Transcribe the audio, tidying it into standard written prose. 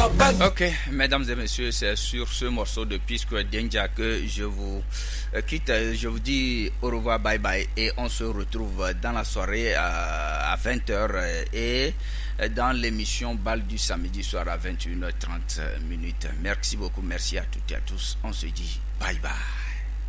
Ok, mesdames et messieurs, c'est sur ce morceau de Pisco Denja que je vous quitte. Je vous dis au revoir, bye bye. Et on se retrouve dans la soirée à 20h et dans l'émission Bal du samedi soir à 21h30. Merci beaucoup, merci à toutes et à tous. On se dit bye bye.